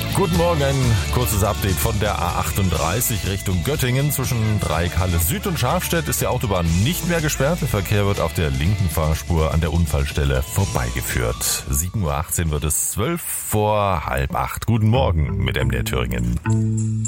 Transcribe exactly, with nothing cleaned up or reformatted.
Guten Morgen, ein kurzes Update von der A achtunddreißig Richtung Göttingen. Zwischen Dreieckhalle Süd und Schafstedt ist die Autobahn nicht mehr gesperrt. Der Verkehr wird auf der linken Fahrspur an der Unfallstelle vorbeigeführt. sieben Uhr achtzehn wird es, zwölf vor halb acht. Guten Morgen mit M D R Thüringen.